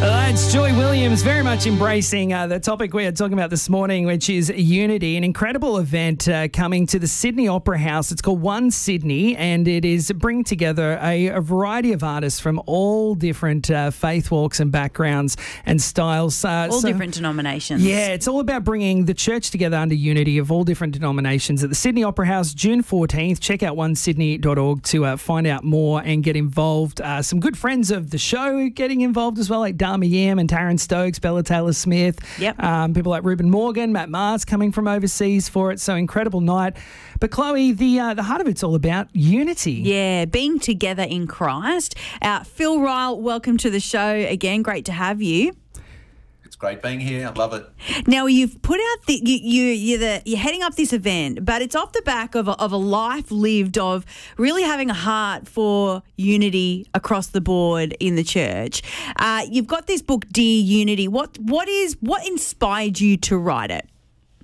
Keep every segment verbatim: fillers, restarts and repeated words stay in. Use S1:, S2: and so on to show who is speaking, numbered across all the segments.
S1: Uh, it's Joy Williams, very much embracing uh, the topic we are talking about this morning, which is unity, an incredible event uh, coming to the Sydney Opera House. It's called One Sydney, and it is bringing together a, a variety of artists from all different uh, faith walks and backgrounds and styles. Uh,
S2: all
S1: so,
S2: different denominations.
S1: Yeah, it's all about bringing the church together under unity of all different denominations at the Sydney Opera House, June fourteenth. Check out one sydney dot org to uh, find out more and get involved. Uh, some good friends of the show getting involved as well, like Dharma Yam and Taryn Stokes, Bella Taylor-Smith.
S2: Yep.
S1: Um, people like Reuben Morgan, Matt Mars coming from overseas for it. So incredible night. But Chloe, the uh, the heart of it's all about unity.
S2: Yeah, being together in Christ. Uh, Phil Ryle, welcome to the show again. Great to have you.
S3: It's great being here. I love it.
S2: Now, you've put out the you, you you're the you're heading up this event, but it's off the back of a, of a life lived of really having a heart for unity across the board in the church. Uh, you've got this book, Dear Unity. What what is what inspired you to write it?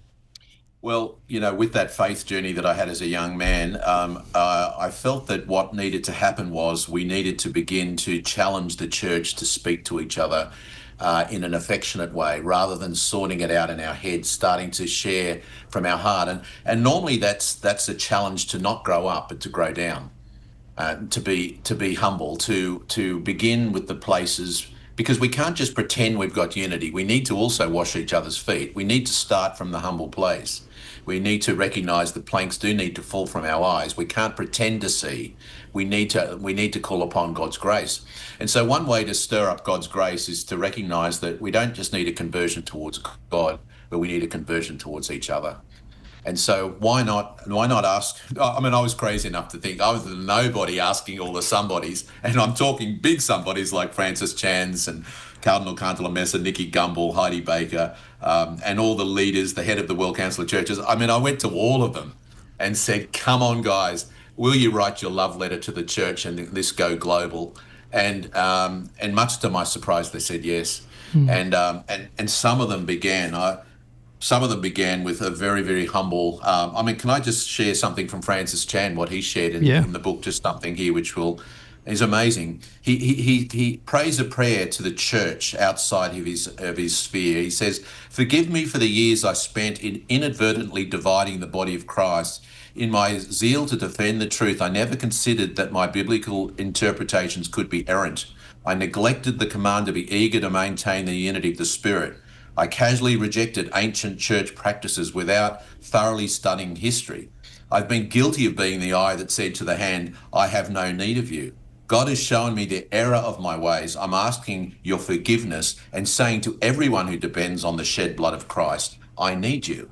S3: Well, you know, with that faith journey that I had as a young man, um, uh, I felt that what needed to happen was we needed to begin to challenge the church to speak to each other Uh, in an affectionate way, rather than sorting it out in our heads, starting to share from our heart. And and normally that's that's a challenge to not grow up, but to grow down, uh, to be to be humble, to to begin with the places, because we can't just pretend we've got unity. We need to also wash each other's feet. We need to start from the humble place. We need to recognise the planks do need to fall from our eyes. We can't pretend to see. We need to we need to call upon God's grace. And so one way to stir up God's grace is to recognise that we don't just need a conversion towards God, but we need a conversion towards each other. And so why not why not ask? I mean, I was crazy enough to think I was the nobody asking all the somebodies, and I'm talking big somebodies like Francis Chance and Cardinal Cantalamessa, Nicky Gumbel, Heidi Baker, um, and all the leaders, the head of the World Council of Churches. I mean, I went to all of them and said, come on, guys, will you write your love letter to the church and this go global? And um, and much to my surprise, they said yes. Mm. And um, and and some of them began. I, some of them began with a very very humble. Um, I mean, can I just share something from Francis Chan? What he shared in,
S1: yeah.
S3: in the book, just something here which will is amazing. He he he he prays a prayer to the church outside of his of his sphere. He says, "Forgive me for the years I spent in inadvertently dividing the body of Christ. In my zeal to defend the truth, I never considered that my biblical interpretations could be errant. I neglected the command to be eager to maintain the unity of the Spirit. I casually rejected ancient church practices without thoroughly studying history. I've been guilty of being the eye that said to the hand, I have no need of you. God has shown me the error of my ways. I'm asking your forgiveness and saying to everyone who depends on the shed blood of Christ, I need you."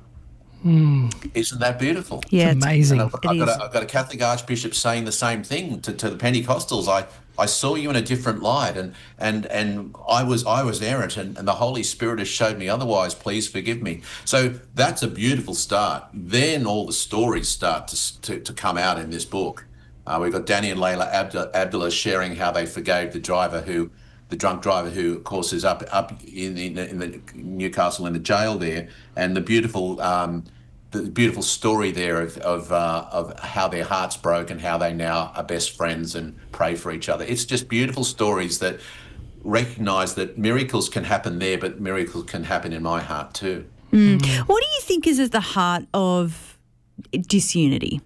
S1: Mm.
S3: Isn't that beautiful?
S1: Yeah, it's amazing.
S3: I've, I've, got a, I've got a Catholic Archbishop saying the same thing to, to the Pentecostals. I, I saw you in a different light, and and and I was I was errant, and, and the Holy Spirit has showed me otherwise. Please forgive me. So that's a beautiful start. Then all the stories start to to, to come out in this book. Uh, we've got Danny and Layla Abd- Abdullah sharing how they forgave the driver who. The drunk driver who, of course, is up up in, in, in the Newcastle in the jail there, and the beautiful um, the beautiful story there of of, uh, of how their hearts broke and how they now are best friends and pray for each other. It's just beautiful stories that recognise that miracles can happen there, but miracles can happen in my heart too.
S2: Mm. What do you think is at the heart of disunity?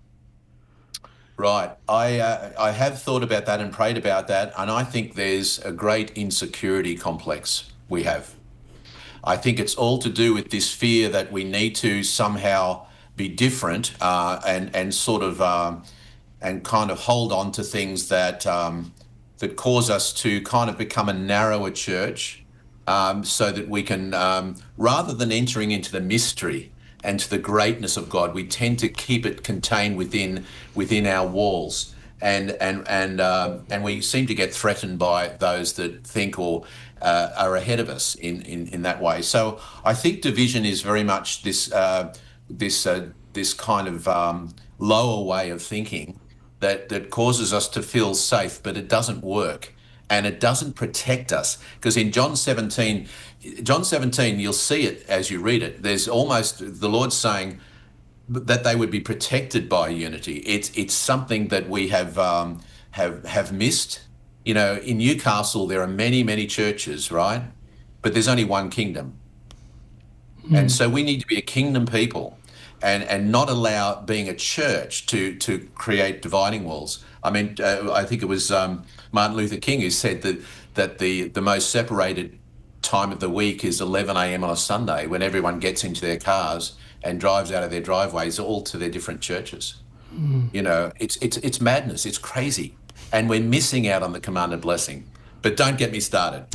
S3: Right. I uh, I have thought about that and prayed about that, and I think there's a great insecurity complex we have. I think it's all to do with this fear that we need to somehow be different uh, and and sort of um, and kind of hold on to things that um, that cause us to kind of become a narrower church, um, so that we can um, rather than entering into the mystery and to the greatness of God, we tend to keep it contained within within our walls, and and and uh, and we seem to get threatened by those that think or uh, are ahead of us in, in in that way. So I think division is very much this uh, this uh, this kind of um, lower way of thinking that that causes us to feel safe, but it doesn't work. And it doesn't protect us, because in John seventeen, John seventeen, you'll see it as you read it. There's almost the Lord saying that they would be protected by unity. It's it's something that we have um, have have missed, You know, in Newcastle, there are many, many churches, right? But there's only one kingdom. Mm. And so we need to be a kingdom people and, and not allow being a church to, to create dividing walls. I mean, uh, I think it was um, Martin Luther King who said that, that the, the most separated time of the week is eleven a.m. on a Sunday, when everyone gets into their cars and drives out of their driveways all to their different churches. Mm. You know, it's it's it's madness. It's crazy. And we're missing out on the commanded blessing. But don't get me started.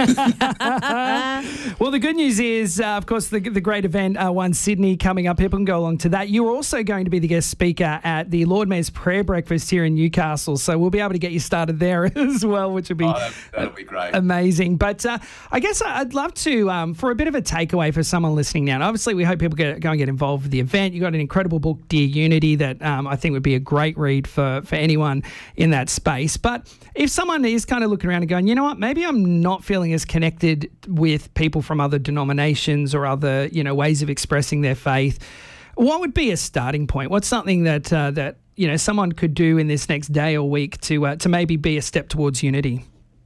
S1: Well, the good news is, uh, of course, the, the great event, uh, One Sydney, coming up. People can go along to that. You're also going to be the guest speaker at the Lord Mayor's Prayer Breakfast here in Newcastle. So we'll be able to get you started there as well, which would be,
S3: oh, that'll, that'll be great.
S1: Amazing. But uh, I guess I'd love to, um, for a bit of a takeaway for someone listening now, and obviously we hope people get, go and get involved with the event. You've got an incredible book, Dear Unity, that um, I think would be a great read for, for anyone in that space. But if someone is kind of looking around and going, you know what, maybe I'm not feeling as connected with people from other denominations or other, you know, ways of expressing their faith, what would be a starting point? What's something that uh, that you know someone could do in this next day or week to uh, to maybe be a step towards unity?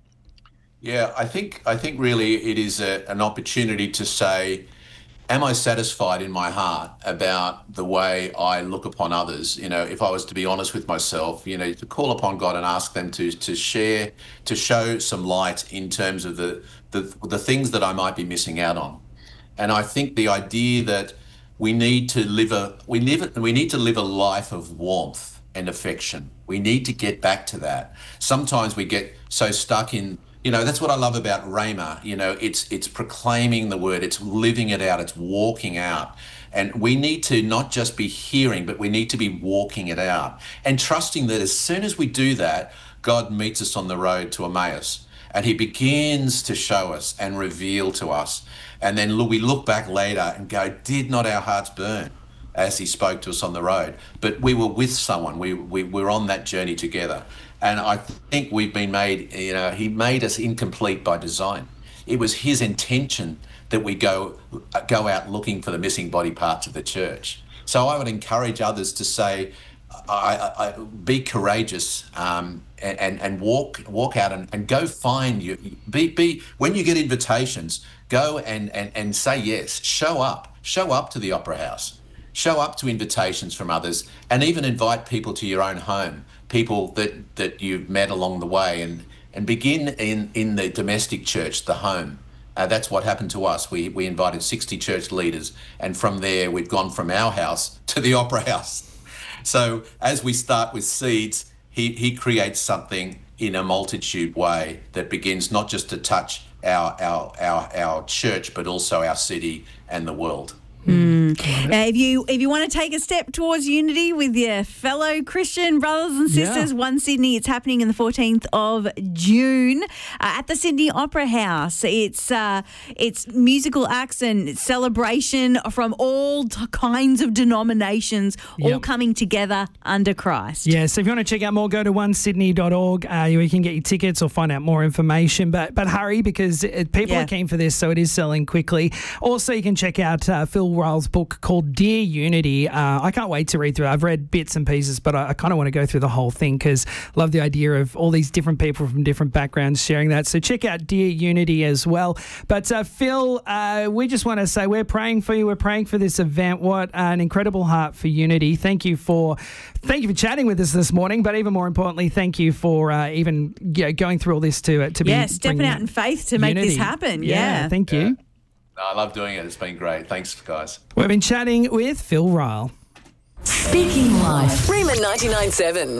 S3: Yeah, I think I think really it is a, an opportunity to say, am I satisfied in my heart about the way I look upon others? You know, if I was to be honest with myself, you know, to call upon God and ask them to to share, to show some light in terms of the the, the things that I might be missing out on. And I think the idea that we need to live a we live we need to live a life of warmth and affection. We need to get back to that. Sometimes we get so stuck in, you know, that's what I love about Rhema. You know, it's it's proclaiming the word, it's living it out, it's walking out. And we need to not just be hearing, but we need to be walking it out and trusting that as soon as we do that, God meets us on the road to Emmaus and he begins to show us and reveal to us. And then look, we look back later and go, did not our hearts burn as he spoke to us on the road? But we were with someone, we, we were on that journey together. And I think we've been made, you know, he made us incomplete by design. It was his intention that we go go out looking for the missing body parts of the church. So I would encourage others to say, I, I, I, be courageous um, and, and, and walk walk out and, and go find you. Be, be, when you get invitations, go and, and, and say yes. Show up. Show up to the Opera House. Show up to invitations from others and even invite people to your own home. People that, that you've met along the way, and, and begin in, in the domestic church, the home. Uh, that's what happened to us. We we invited sixty church leaders, and from there we've gone from our house to the Opera House. So as we start with seeds, he, he creates something in a multitude way that begins not just to touch our, our, our, our church, but also our city and the world.
S2: Mm. Uh, if you if you want to take a step towards unity with your fellow Christian brothers and sisters, yeah. One Sydney, it's happening in the fourteenth of June uh, at the Sydney Opera House. It's uh, it's musical acts and celebration from all t- kinds of denominations, yep. all coming together under Christ.
S1: Yeah, so if you want to check out more, go to one sydney dot org. Uh, you can get your tickets or find out more information. But but hurry, because it, people
S2: yeah.
S1: are keen for this, so it is selling quickly. Also, you can check out uh, Phil Ryle's book called Dear Unity. Uh, I can't wait to read through it. I've read bits and pieces, but I, I kind of want to go through the whole thing because I love the idea of all these different people from different backgrounds sharing that. So check out Dear Unity as well. But uh, Phil, uh, we just want to say we're praying for you. We're praying for this event. What an incredible heart for unity. Thank you for thank you for chatting with us this morning. But even more importantly, thank you for uh, even you know, going through all this to uh, to
S2: yeah,
S1: be
S2: stepping out in faith to make
S1: unity.
S2: this happen.
S1: Yeah,
S2: yeah.
S1: thank you.
S3: Yeah. No, I love doing it. It's been great. Thanks, guys.
S1: We've been chatting with Phil Ryle.
S4: Speaking Life. Rhema ninety-nine point seven.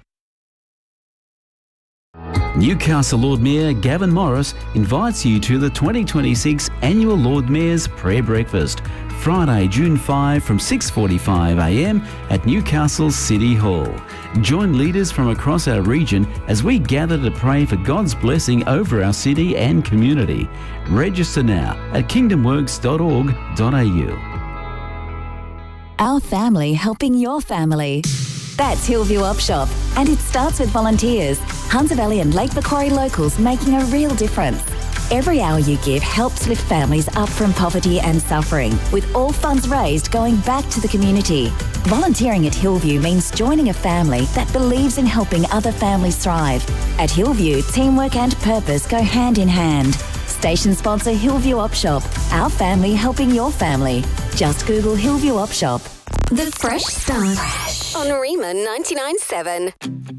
S5: Newcastle Lord Mayor Gavin Morris invites you to the twenty twenty-six Annual Lord Mayor's Prayer Breakfast, Friday, June fifth from six forty-five a m at Newcastle City Hall. Join leaders from across our region as we gather to pray for God's blessing over our city and community. Register now at kingdom works dot org dot a u.
S4: Our family helping your family. That's Hillview Op Shop, and it starts with volunteers. Hunter Valley and Lake Macquarie locals making a real difference. Every hour you give helps lift families up from poverty and suffering, with all funds raised going back to the community. Volunteering at Hillview means joining a family that believes in helping other families thrive. At Hillview, teamwork and purpose go hand in hand. Station sponsor Hillview Op Shop. Our family helping your family. Just Google Hillview Op Shop.
S6: The Fresh Start on Rima ninety-nine point seven.